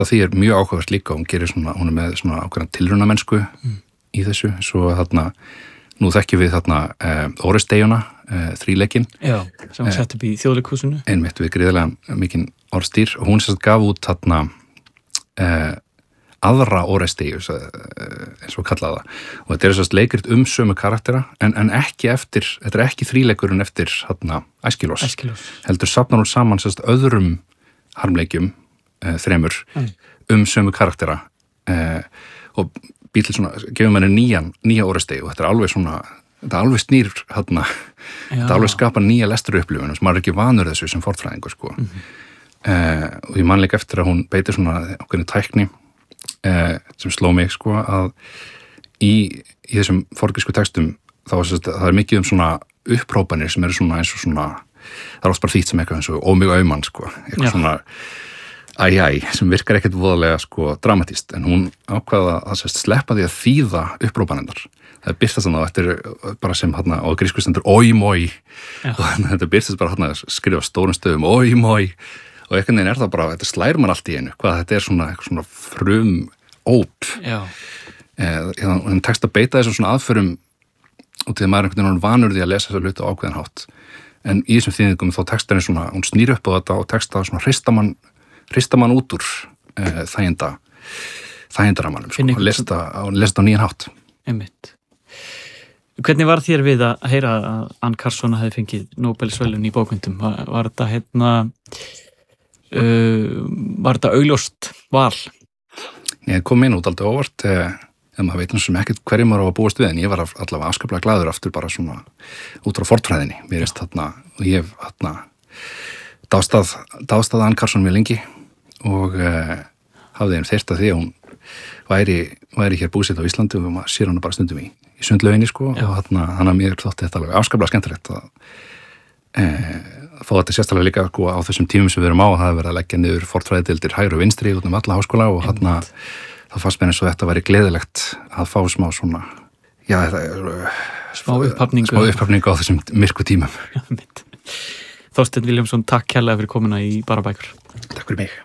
því mjög áhugavert líka, hún með svona ákveðna tilraunamennsku í þessu, svo þarna nú þekkjum við þarna Oresteiguna, þríleikinn. Já, sem hún sett upp í Þjóðleikhúsinu. Einmitt við gríðarlega mikinn orðstýr og hún sérst gaf út þarna aðra Oresteigju, eins og kallaða. Og þetta sérst leikrit sömu karaktera, en ekki eftir, þetta ekki þríleikurinn eftir þarna Æskilós. Heldur safnar hún saman sérst öðrum harmleikjum, þremur, sömu karaktera og býr til svona, gefur manni nýja Oresteigju og þetta alveg svona, þetta alveg snýr þarna, þetta alveg skapar nýja lesturupplifun sem maður ekki vanur þessu sem fornfræðingur sko. Og ég man líka eftir að hún beitir svona ákveðinni tækni sem sló mig sko að í þessum forngrísku textum það mikið svona upprópanir sem eru svona eins og svona, það oft bara þýtt sem eitthvað eins og ómjög auman sko, eitthvað svona sem virkar ekkert voðalega sko dramatíst, en hún ákvaða að sleppa því að þýða upprópanirnar. Það byrstast þannig að þetta er bara sem hérna á grísku stendur oi-moi og þetta byrstast bara hérna að skrifa stórum stöðum oi-moi og einhvern veginn það bara, þetta slær mann allt í einu, hvað þetta er svona frum óp. Hún tekst að beita þessum svona aðförum og til maður einhvern veginn vanur því að lesa þessa hluti á ákveðin hátt. En í þessum þýðingum þá tekst henni svona, hún snýr upp á þetta og tekst að svona hrista mann út úr þægindaramanum sko, og lesta á nýjan hátt. Einmitt. Hvernig var þér við að heyra að Anne Carson hefði fengið Nóbelsverðlaun í bókmenntum? Var þetta augljóst val? Ég kom inn út aldrei óvart þegar maður veit sem ekkert hverju maður á að búast við, en ég var allavega afskaplega glaður aftur bara svona út frá fornfræðinni. Mér veist þarna, og ég dástað Anne Carson mjög lengi og hafði þeyrt að því að hún væri hér búsett á Íslandi og maður sér hana bara stundum í sundlauginni sko. Og þannig að mér þótti þetta alveg afskaplega skemmtilegt að fá þetta sérstaklega líka sko, á þessum tímum sem við erum á að það hefur verið að leggja niður fornfræðideildir hægri og vinstri út alla háskóla og það fannst mér eins og þetta væri gleðilegt að fá smá svona smá upphafningu á þessum myrku tímum. Þorsteinn Vilhjálmsson, takk kærlega fyrir komuna í Bara bækur. Takk fyrir mig.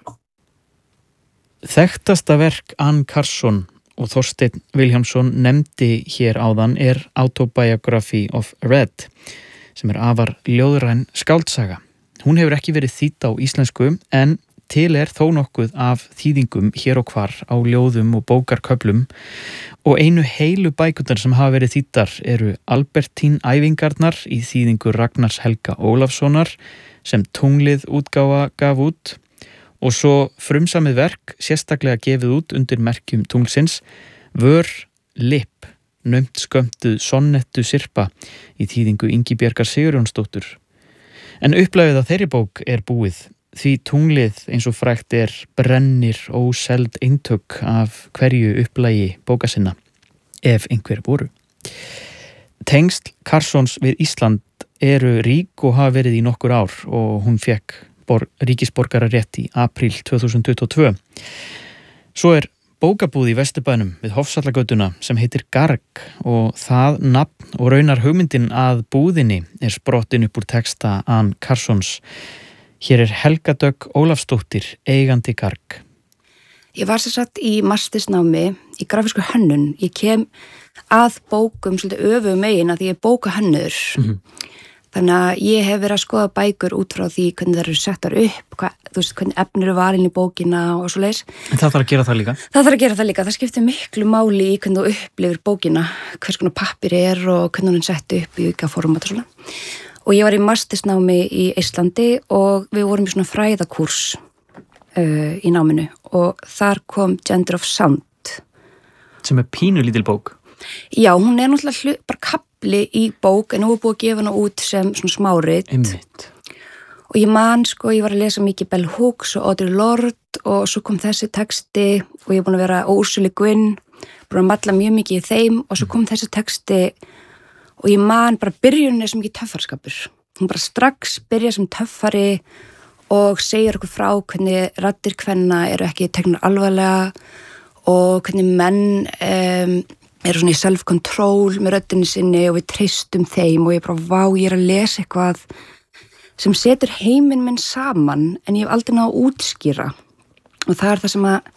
Þekktasta verk Anne Carson og Þorsteinn Vilhjálmsson nefndi hér áðan er Autobiography of Red, sem er afar ljóðræn skáldsaga. Hún hefur ekki verið þýdd á íslensku, en til þó nokkuð af þýðingum hér og hvar á ljóðum og bókarköflum, og einu heilu bækurnar sem hafa verið þýddar eru Albertín æfingarnar í þýðingu Ragnars Helga Ólafssonar sem Tunglið útgáfa gaf út, og svo frumsamið verk sérstaklega gefið út undir merkjum tunglsins, Vör Lipp, naumt skömmtuð sonnettu sirpa í þýðingu Ingibjargar Sigurjónsdóttur. En upplagið af þeirri bók er búið, því tunglið eins og frægt brennir óseld eintök af hverju upplagi bóka sinna, ef einhver voru. Tengsl Carsons við Ísland eru rík og hafa verið í nokkur ár og hún fekk ríkisborgararétt í apríl 2022. Svo bókabúð í Vesturbænum við Hofsvallagötuna sem heitir Garg og það nafn og raunar hugmyndin að búðinni sprottin upp úr texta Anne Carsons. Hér Helga Dögg Ólafsdóttir, eigandi Garg. Ég var sem sagt í mastersnámi í grafísku hönnun. Ég kem að bókum svolítið öfugum megin að því ég bóka hönnur. Þannig að ég hef verið að skoða bækur út frá því hvernig það eru settar upp, hvernig efnir eru valin í bókina og svo leiðis. En það þarf að gera það líka? Það þarf að gera það líka. Það skiptir miklu máli í hvernig þú upplifir bókina, hvers konar pappir og hvernig hún sett upp í auka format og svona. Og ég var í mastersnámi í Íslandi og við vorum í svona fræðakúrs í náminu og þar kom Gender of Sound. Sem pínu lítil bók? Já, hún náttúrulega bara kapli í bók en nú búið að gefa hana út sem svona smárit. Einmitt. Og ég man, ég var að lesa mikið Bell Hooks og Audre Lorde og svo kom þessi texti og ég er búin að vera Ursula Le Guin, búin að malla mjög mikið í þeim og svo kom þessi texti og ég man bara byrjunin sem ekki töffarskapur. Hún bara strax byrja sem töffari og segir okkur frá hvernig raddir kvenna eru ekki teknar alvarlega og hvernig menn eru svona í self-control með röddinni sinni og við treystum þeim og ég bara ég er að lesa eitthvað sem setur heiminn minn saman en ég hef aldrei náð að útskýra og það er það sem að